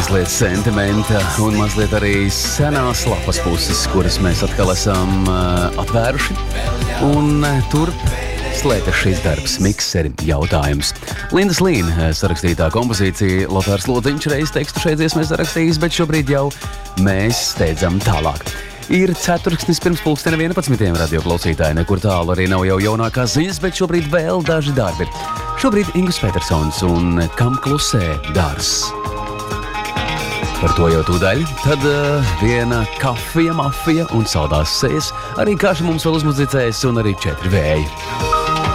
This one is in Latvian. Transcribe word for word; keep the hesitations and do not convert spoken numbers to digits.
mazliet sentimenta un mazliet arī senās lapas puses, kuras mēs atkal esam uh, atvēruši. Un uh, turp slēpjas šīs darbs, mikseri jautājums. Lindas Līna sarakstītā kompozīcija, Lotārs Lodziņš reiz tekstu šeit dziesmēs sarakstījis, bet šobrīd jau mēs steidzam tālāk. Ir ceturksnis pirms pulksteni vienpadsmitiem radio klausītāji, nekur tālu arī nav jau jaunākās ziņas, bet šobrīd vēl daži darbi. Šobrīd Ingus Petersons un Kam klusē dārs. Par to jau tūdaļ. Tad uh, viena kafija, mafija un saldās sejas. Arī kaši mums vēl uzmuzicējas un arī četri vēji.